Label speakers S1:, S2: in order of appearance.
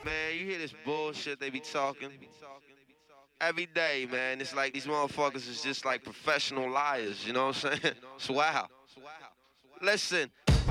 S1: Man, you hear this bullshit they be talking every day, man. It's like these motherfuckers is just like professional liars, you know what I'm saying? It's wow. Listen,